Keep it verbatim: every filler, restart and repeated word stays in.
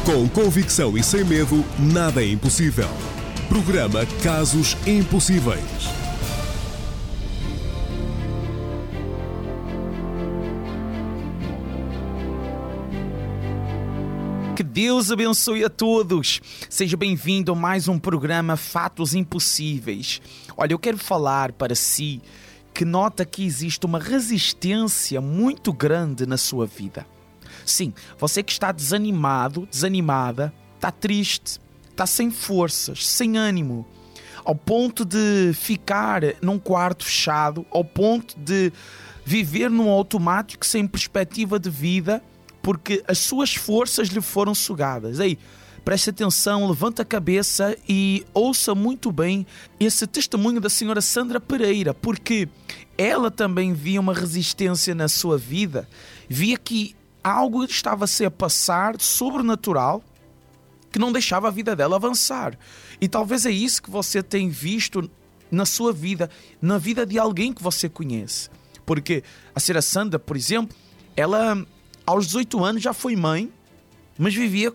Com convicção e sem medo, nada é impossível. Programa Casos Impossíveis. Que Deus abençoe a todos. Seja bem-vindo a mais um programa Fatos Impossíveis. Olha, eu quero falar para si que nota que existe uma resistência muito grande na sua vida. Sim, você que está desanimado, desanimada, está triste, está sem forças, sem ânimo, ao ponto de ficar num quarto fechado, ao ponto de viver num automático sem perspectiva de vida, porque as suas forças lhe foram sugadas. Ei, preste atenção, levanta a cabeça e ouça muito bem esse testemunho da senhora Sandra Pereira, porque ela também via uma resistência na sua vida, via que algo estava-se a passar sobrenatural que não deixava a vida dela avançar. E talvez é isso que você tem visto na sua vida, na vida de alguém que você conhece. Porque a senhora Sandra, por exemplo, ela aos dezoito anos já foi mãe, mas vivia